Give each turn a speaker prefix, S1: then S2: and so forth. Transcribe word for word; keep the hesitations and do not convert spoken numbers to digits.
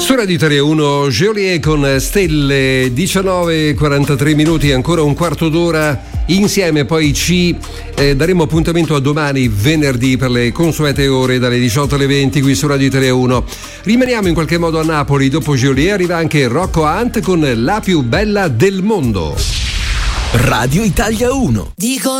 S1: Su Radio Italia uno, Geolier con Stelle, diciannove e quarantatré minuti, ancora un quarto d'ora insieme, poi ci eh, daremo appuntamento a domani venerdì per le consuete ore dalle diciotto alle venti qui su Radio Italia uno. Rimaniamo in qualche modo a Napoli, dopo Geolier arriva anche Rocco Hunt con La più bella del mondo.
S2: Radio Italia uno. Dico